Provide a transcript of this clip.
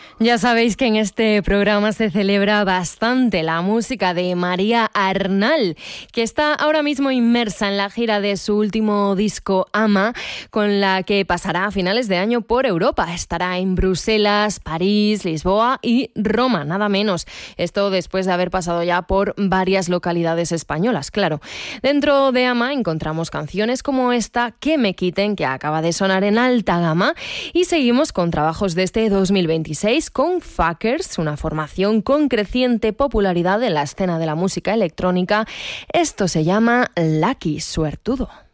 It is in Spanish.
Ya sabéis que en este programa se celebra bastante la música de María Arnal, que está ahora mismo inmersa en la gira de su último disco Ama, con la que pasará a finales de año por Europa. Estará en Bruselas, París, Lisboa y Roma, nada menos. Esto después de haber pasado ya por varias localidades españolas, claro. Dentro de Ama encontramos canciones como esta, Que me quiten, que acaba de sonar en alta gama, y seguimos con trabajos de este 2026 con Fuckers, una formación con creciente popularidad en la escena de la música electrónica. Esto se llama Lucky, suertudo.